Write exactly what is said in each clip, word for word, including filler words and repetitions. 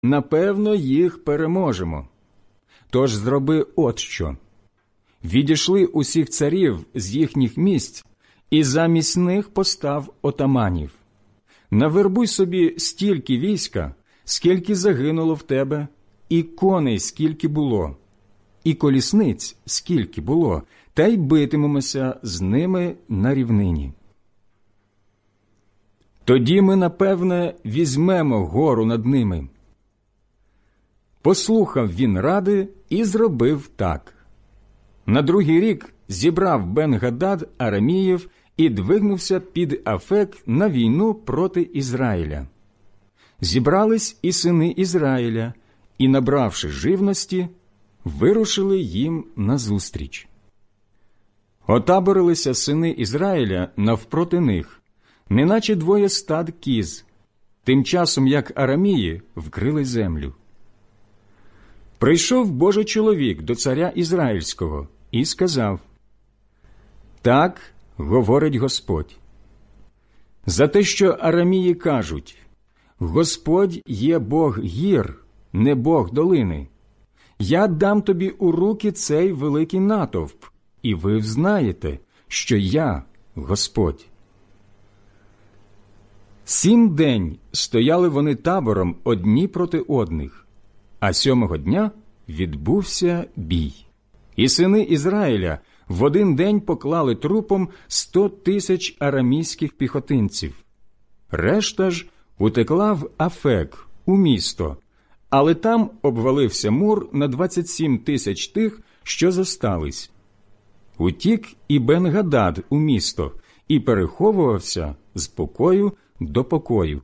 напевно, їх переможемо. Тож зроби от що. Відійшли усіх царів з їхніх місць, і замість них постав отаманів. Навербуй собі стільки війська, скільки загинуло в тебе, і коней скільки було, і колісниць скільки було, та й битимемося з ними на рівнині. Тоді ми, напевне, візьмемо гору над ними. Послухав він ради і зробив так. На другий рік зібрав Бен-Гадад араміїв і двигнувся під Афек на війну проти Ізраїля. Зібрались і сини Ізраїля, і, набравши живності, вирушили їм назустріч. Отаборилися сини Ізраїля навпроти них, неначе двоє стад кіз, тим часом як арамії вкрили землю. Прийшов Божий чоловік до царя Ізраїльського і сказав: «Так говорить Господь, за те, що арамії кажуть, Господь є Бог гір, не Бог долини. Я дам тобі у руки цей великий натовп, і ви взнаєте, що я Господь». Сім день стояли вони табором одні проти одних, а сьомого дня відбувся бій. І сини Ізраїля в один день поклали трупом сто тисяч арамійських піхотинців. Решта ж утекла в Афек, у місто, але там обвалився мур на двадцять сім тисяч тих, що зостались. Утік і Бен-Гадад у місто, і переховувався з покою до покою.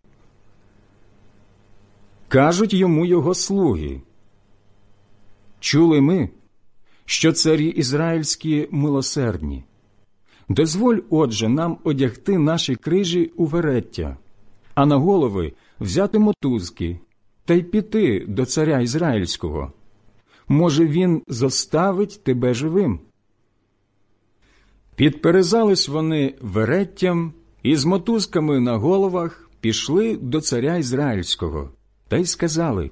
Кажуть йому його слуги: «Чули ми, що царі ізраїльські милосердні. Дозволь, отже, нам одягти наші крижі у вереття, а на голови взяти мотузки та й піти до царя ізраїльського. Може, він зоставить тебе живим». Підперезались вони вереттям і з мотузками на головах пішли до царя ізраїльського та й сказали: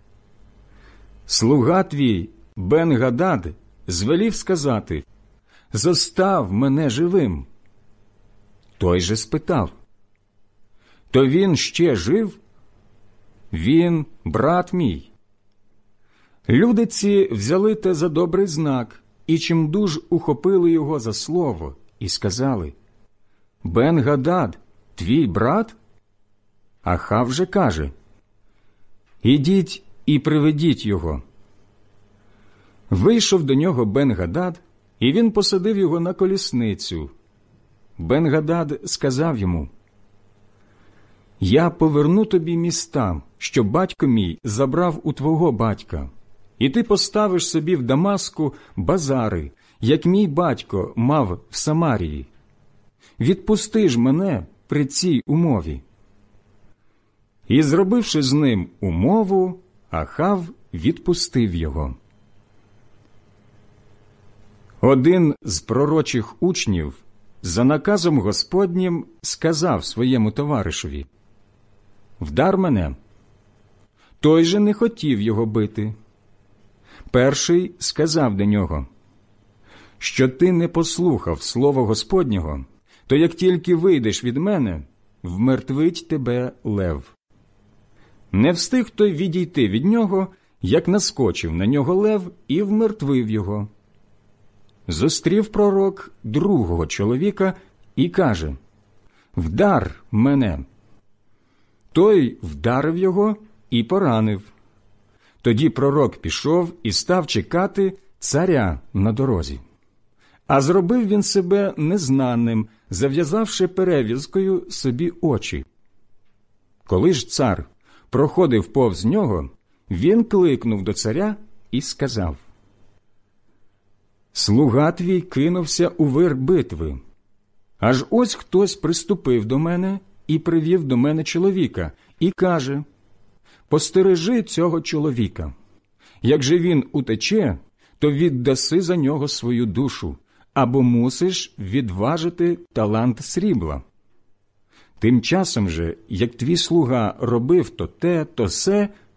«Слуга твій Бен-Гадад звелів сказати: зостав мене живим». Той же спитав: «То він ще жив?» «Він, брат мій». Люди ці взяли те за добрий знак і чимдуж ухопили його за слово і сказали: «Бен-Гадад, твій брат?» Ахав же каже: «Ідіть і приведіть його». Вийшов до нього Бен-Гадад, і він посадив його на колісницю. Бен-Гадад сказав йому: «Я поверну тобі міста, що батько мій забрав у твого батька, і ти поставиш собі в Дамаску базари, як мій батько мав в Самарії. Відпусти ж мене при цій умові». І, зробивши з ним умову, Ахав відпустив його. Один з пророчих учнів за наказом Господнім сказав своєму товаришеві: «Вдар мене». Той же не хотів його бити. Перший сказав до нього: «Що ти не послухав слова Господнього, то як тільки вийдеш від мене, вмертвить тебе лев». Не встиг той відійти від нього, як наскочив на нього лев і вмертвив його. Зустрів пророк другого чоловіка і каже: «Вдар мене». Той вдарив його і поранив. Тоді пророк пішов і став чекати царя на дорозі. А зробив він себе незнаним, зав'язавши перев'язкою собі очі. Коли ж цар проходив повз нього, він кликнув до царя і сказав: «Слуга твій кинувся у вир битви. Аж ось хтось приступив до мене і привів до мене чоловіка, і каже: постережи цього чоловіка. Як же він утече, то віддаси за нього свою душу, або мусиш відважити талант срібла. Тим часом же, як твій слуга робив то те, то се,